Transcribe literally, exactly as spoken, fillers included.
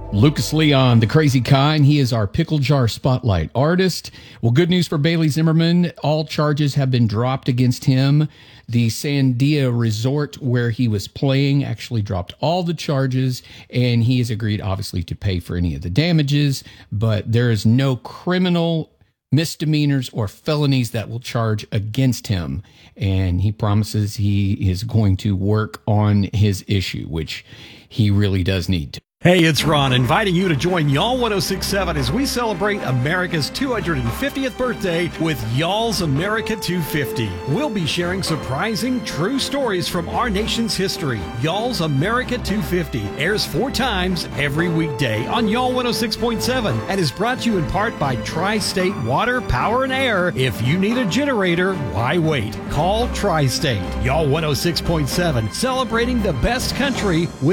Lucas Leon, the crazy kind. He is our pickle jar spotlight artist. Well, good news for Bailey Zimmerman. All charges have been dropped against him. The Sandia Resort where he was playing actually dropped all the charges, and he has agreed, obviously, to pay for any of the damages, but there is no criminal misdemeanors or felonies that will charge against him. And he promises he is going to work on his issue, which he really does need to. Hey, it's Ron, inviting you to join Y'all one oh six point seven as we celebrate America's two hundred fiftieth birthday with Y'all's America two fifty. We'll be sharing surprising, true stories from our nation's history. Y'all's America two fifty airs four times every weekday on Y'all one oh six point seven and is brought to you in part by Tri-State Water, Power, and Air. If you need a generator, why wait? Call Tri-State. Y'all one oh six point seven, celebrating the best country with